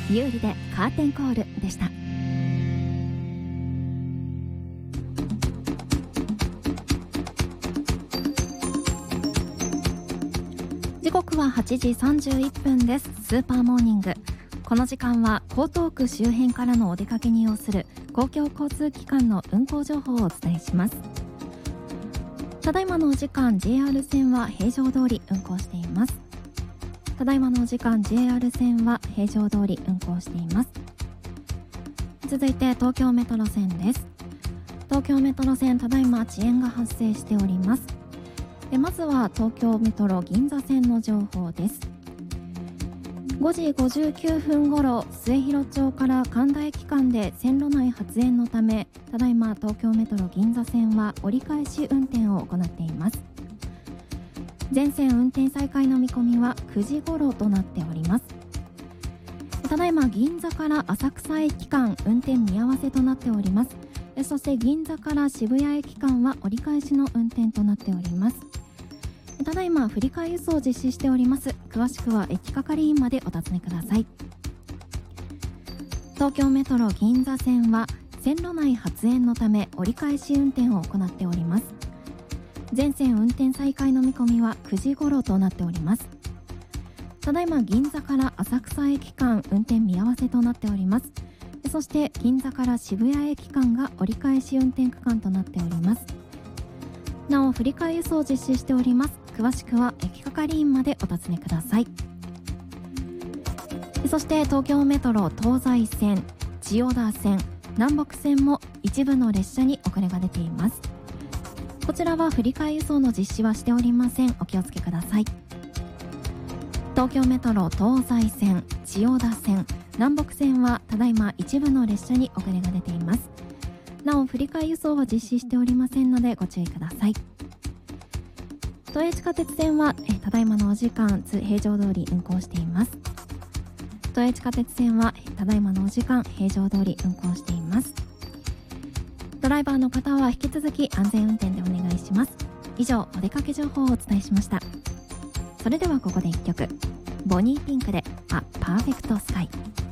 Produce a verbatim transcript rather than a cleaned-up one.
有利でカーテンコールでした。時刻ははちじさんじゅういっぷんです。スーパーモーニング、この時間は江東区周辺からのお出かけに要する公共交通機関の運行情報をお伝えします。ただいまのお時間 ジェイアール 線は平常通り運行しています。ただいまのお時間 ジェイアール 線は平常通り運行しています。続いて東京メトロ線です。東京メトロ線、ただいま遅延が発生しております。でまずは東京メトロ銀座線の情報です。ごじごじゅうきゅうふんごろ、末広町から神田駅間で線路内発煙のため、ただいま東京メトロ銀座線は折り返し運転を行っています。全線運転再開の見込みはくじごろとなっております。ただいま銀座から浅草駅間運転見合わせとなっております。そして銀座から渋谷駅間は折り返しの運転となっております。ただいま振り替え輸送を実施しております。詳しくは駅係員までお尋ねください。東京メトロ銀座線は線路内発煙のため折り返し運転を行っております。全線運転再開の見込みはくじごろとなっております。ただいま銀座から浅草駅間運転見合わせとなっております。そして銀座から渋谷駅間が折り返し運転区間となっております。なお振り替え輸送を実施しております。詳しくは駅係員までお尋ねください。そして東京メトロ東西線、千代田線、南北線も一部の列車に遅れが出ています。こちらは振り替え輸送の実施はしておりません。お気をつけください。東京メトロ東西線、千代田線、南北線はただいま一部の列車に遅れが出ています。なお振り替え輸送は実施しておりませんのでご注意ください。都営地下鉄線はえただいまのお時間平常通り運行しています。都営地下鉄線はただいまのお時間平常通り運行しています。ドライバーの方は引き続き安全運転でお願いします。以上、お出かけ情報をお伝えしました。それではここでいっきょく、ボニーピンクでA Perfect Sky。